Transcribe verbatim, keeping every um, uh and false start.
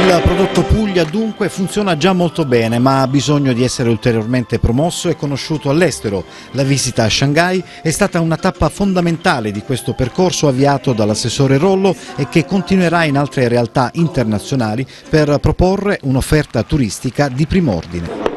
Il prodotto Puglia dunque funziona già molto bene, ma ha bisogno di essere ulteriormente promosso e conosciuto all'estero. La visita a Shanghai è stata una tappa fondamentale di questo percorso avviato dall'assessore Rollo e che continuerà in altre realtà internazionali per proporre un'offerta turistica di prim'ordine.